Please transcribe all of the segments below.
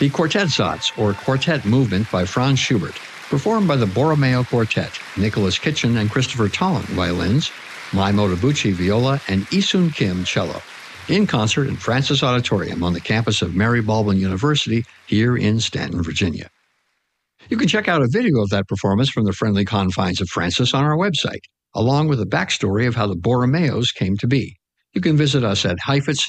The Quartetsatz, or Quartet Movement by Franz Schubert, performed by the Borromeo Quartet, Nicholas Kitchen and Christopher Tollant violins, Mai Motobuchi viola, and Isun Kim cello, in concert in Francis Auditorium on the campus of Mary Baldwin University here in Stanton, Virginia. You can check out a video of that performance from the friendly confines of Francis on our website, along with the backstory of how the Borromeos came to be. You can visit us at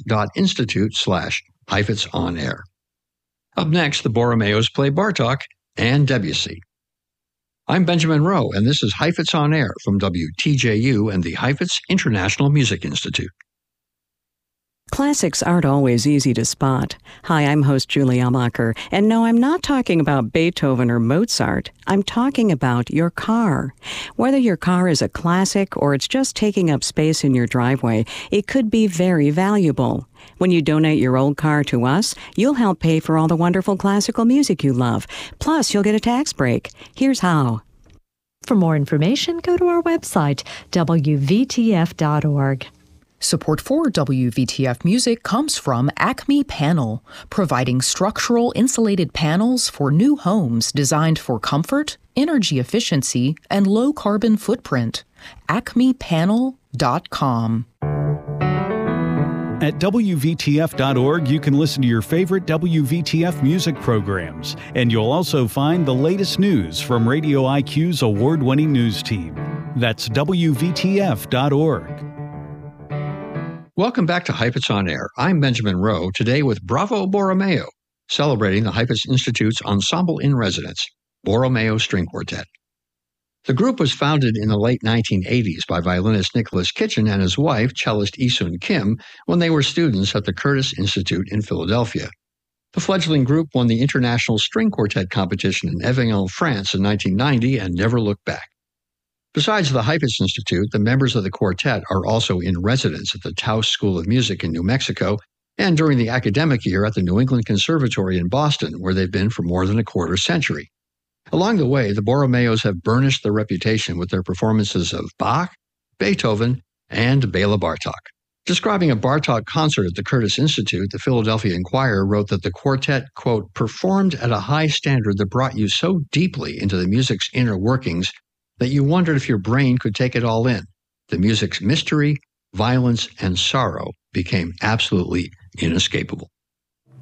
heifetz.institute/HeifetzOnAir. Up next, the Borromeos play Bartók and Debussy. I'm Benjamin Rowe, and this is Heifetz on Air from WTJU and the Heifetz International Music Institute. Classics aren't always easy to spot. Hi, I'm host Julie Amacher, and no, I'm not talking about Beethoven or Mozart. I'm talking about your car. Whether your car is a classic or it's just taking up space in your driveway, it could be very valuable. When you donate your old car to us, you'll help pay for all the wonderful classical music you love. Plus, you'll get a tax break. Here's how. For more information, go to our website, wvtf.org. Support for WVTF Music comes from Acme Panel, providing structural insulated panels for new homes designed for comfort, energy efficiency, and low carbon footprint. acmepanel.com. At WVTF.org, you can listen to your favorite WVTF music programs, and you'll also find the latest news from Radio IQ's award-winning news team. That's WVTF.org. Welcome back to Heifetz on Air. I'm Benjamin Rowe, today with Bravo Borromeo, celebrating the Heifetz Institute's Ensemble in Residence, Borromeo String Quartet. The group was founded in the late 1980s by violinist Nicholas Kitchen and his wife, cellist Isun Kim, when they were students at the Curtis Institute in Philadelphia. The fledgling group won the International String Quartet competition in Avignon, France in 1990 and never looked back. Besides the Heifetz Institute, the members of the quartet are also in residence at the Taos School of Music in New Mexico and during the academic year at the New England Conservatory in Boston, where they've been for more than a quarter century. Along the way, the Borromeos have burnished their reputation with their performances of Bach, Beethoven, and Béla Bartók. Describing a Bartók concert at the Curtis Institute, the Philadelphia Inquirer wrote that the quartet, quote, performed at a high standard that brought you so deeply into the music's inner workings that you wondered if your brain could take it all in. The music's mystery, violence, and sorrow became absolutely inescapable.